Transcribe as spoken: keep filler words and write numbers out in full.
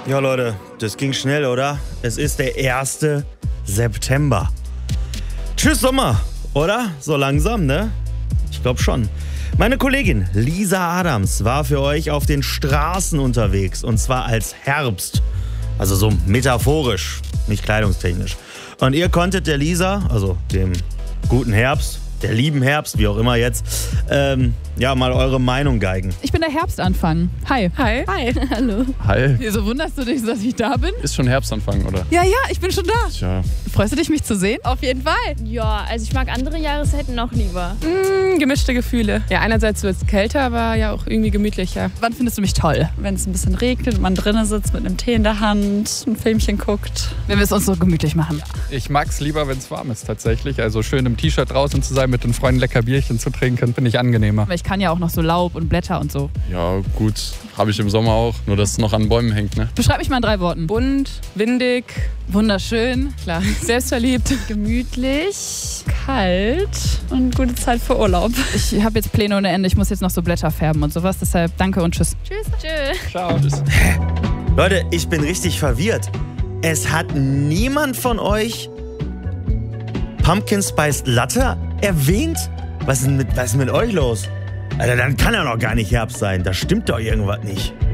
Ja, Leute, das ging schnell, oder? Es ist der erste September. Tschüss Sommer, oder? So langsam, ne? Ich glaube schon. Meine Kollegin Lisa Adams war für euch auf den Straßen unterwegs. Und zwar als Herbst. Also so metaphorisch, nicht kleidungstechnisch. Und ihr konntet der Lisa, also dem guten Herbst, der lieben Herbst, wie auch immer jetzt, ähm, ja, mal eure Meinung geigen. Ich bin der Herbstanfang. Hi. Hi. Hi. Hallo. Hi. Wieso wunderst du dich, dass ich da bin? Ist schon Herbstanfang, oder? Ja, ja, ich bin schon da. Tja. Freust du dich, mich zu sehen? Auf jeden Fall. Ja, also ich mag andere Jahreszeiten noch lieber. Mm, gemischte Gefühle. Ja, einerseits wird es kälter, aber ja auch irgendwie gemütlicher. Wann findest du mich toll? Wenn es ein bisschen regnet und man drinnen sitzt mit einem Tee in der Hand, ein Filmchen guckt. Wenn wir es uns so gemütlich machen. Ich mag's lieber, wenn es warm ist tatsächlich. Also schön im T-Shirt draußen zu sein, mit den Freunden lecker Bierchen zu trinken, finde ich angenehmer. Aber ich kann ja auch noch so Laub und Blätter und so. Ja, gut. Habe ich im Sommer auch. Nur, dass es noch an Bäumen hängt, ne? Beschreib mich mal in drei Worten. Bunt, windig, Wunderschön. klar, selbstverliebt. Gemütlich, kalt und gute Zeit für Urlaub. Ich habe jetzt Pläne ohne Ende. Ich muss jetzt noch so Blätter färben und sowas. Deshalb danke und tschüss. Tschüss. Tschüss. Ciao. Tschüss. Leute, ich bin richtig verwirrt. Es hat niemand von euch Pumpkin Spice Latte erwähnt? Was ist, mit, was ist mit euch los? Alter, dann kann ja noch gar nicht Herbst sein. Da stimmt doch irgendwas nicht.